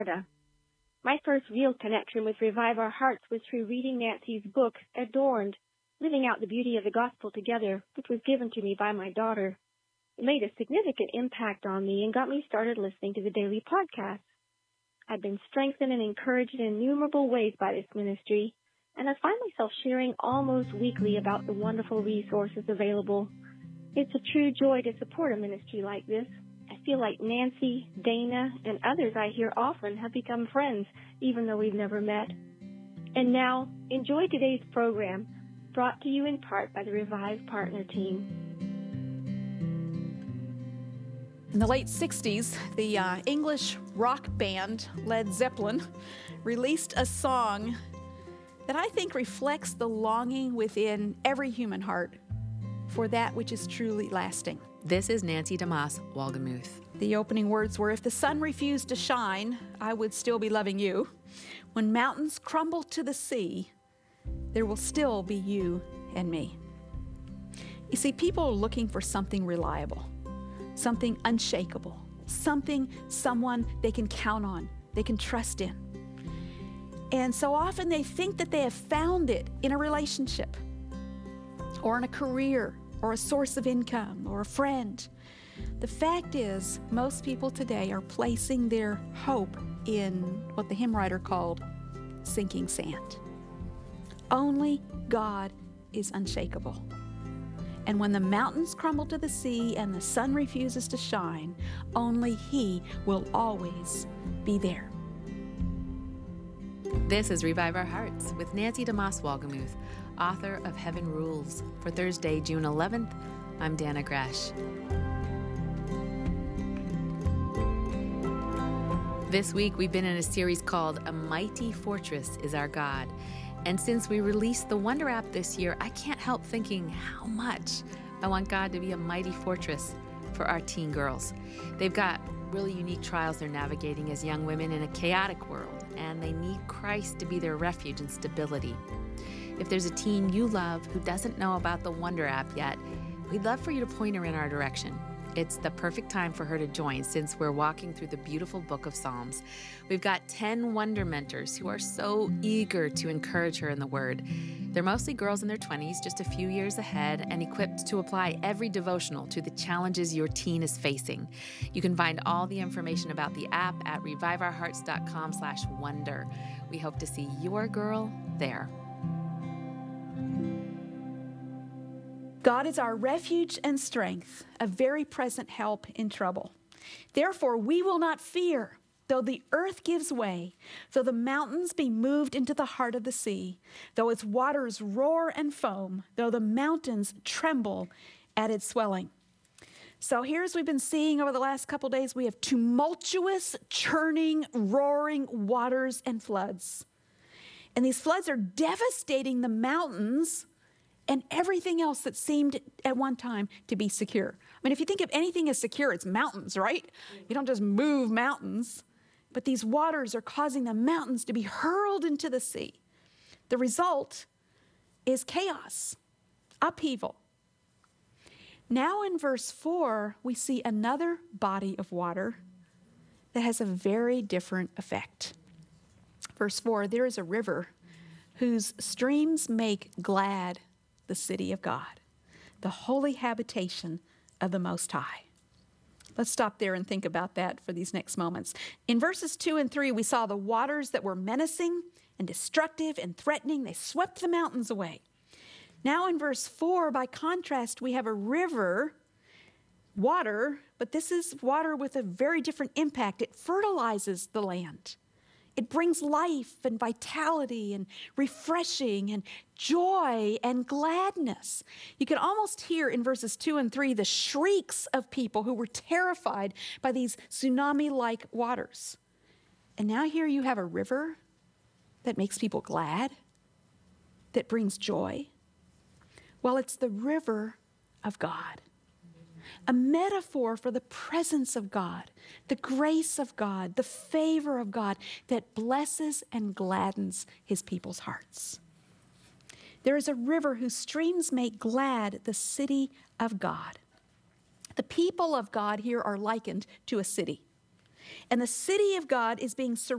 Florida. My first real connection with Revive Our Hearts was through reading Nancy's book, Adorned, Living Out the Beauty of the Gospel Together, which was given to me by my daughter. It made a significant impact on me and got me started listening to the daily podcast. I've been strengthened and encouraged in innumerable ways by this ministry, and I find myself sharing almost weekly about the wonderful resources available. It's a true joy to support a ministry like this. I feel like Nancy, Dana, and others I hear often have become friends, even though we've never met. And now, enjoy today's program, brought to you in part by the Revive Partner Team. In the late 60s, the English rock band Led Zeppelin released a song that I think reflects the longing within every human heart for that which is truly lasting. This is Nancy DeMoss Wolgemuth. The opening words were, "If the sun refused to shine, I would still be loving you. When mountains crumble to the sea, there will still be you and me." You see, people are looking for something reliable, something unshakable, someone they can count on, they can trust in. And so often they think that they have found it in a relationship or in a career or a source of income or a friend. The fact is, most people today are placing their hope in what the hymn writer called sinking sand. Only God is unshakable. And when the mountains crumble to the sea and the sun refuses to shine, only He will always be there. This is Revive Our Hearts with Nancy DeMoss Wolgemuth, author of Heaven Rules. For Thursday, June 11th, I'm Dana Gresh. This week, we've been in a series called A Mighty Fortress is Our God. And since we released the Wonder app this year, I can't help thinking how much I want God to be a mighty fortress for our teen girls. They've got really unique trials they're navigating as young women in a chaotic world, and they need Christ to be their refuge and stability. If there's a teen you love who doesn't know about the Wonder app yet, we'd love for you to point her in our direction. It's the perfect time for her to join since we're walking through the beautiful book of Psalms. We've got 10 Wonder mentors who are so eager to encourage her in the Word. They're mostly girls in their 20s, just a few years ahead, and equipped to apply every devotional to the challenges your teen is facing. You can find all the information about the app at reviveourhearts.com/wonder. We hope to see your girl there. God is our refuge and strength, a very present help in trouble. Therefore, we will not fear, though the earth gives way, though the mountains be moved into the heart of the sea, though its waters roar and foam, though the mountains tremble at its swelling. So here, as we've been seeing over the last couple days, we have tumultuous, churning, roaring waters and floods. And these floods are devastating the mountains and everything else that seemed at one time to be secure. I mean, if you think of anything as secure, it's mountains, right? You don't just move mountains. But these waters are causing the mountains to be hurled into the sea. The result is chaos, upheaval. Now in verse 4, we see another body of water that has a very different effect. Verse 4, there is a river whose streams make glad the city of God, the holy habitation of the Most High. Let's stop there and think about that for these next moments. In verses 2 and 3, we saw the waters that were menacing and destructive and threatening. They swept the mountains away. Now in verse 4, by contrast, we have a river, water, but this is water with a very different impact. It fertilizes the land. It brings life and vitality and refreshing and joy and gladness. You can almost hear in verses 2 and 3 the shrieks of people who were terrified by these tsunami-like waters. And now here you have a river that makes people glad, that brings joy. Well, it's the river of God. A metaphor for the presence of God, the grace of God, the favor of God that blesses and gladdens His people's hearts. There is a river whose streams make glad the city of God. The people of God here are likened to a city. And the city of God is being surrounded